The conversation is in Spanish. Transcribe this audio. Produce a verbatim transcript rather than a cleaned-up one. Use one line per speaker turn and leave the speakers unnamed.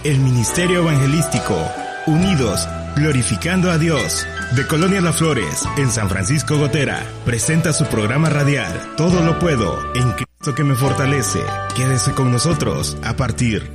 El Ministerio Evangelístico, unidos, glorificando a Dios, de Colonia Las Flores, en San Francisco Gotera, presenta su programa radial, Todo lo puedo, en Cristo que me fortalece. Quédese con nosotros a partir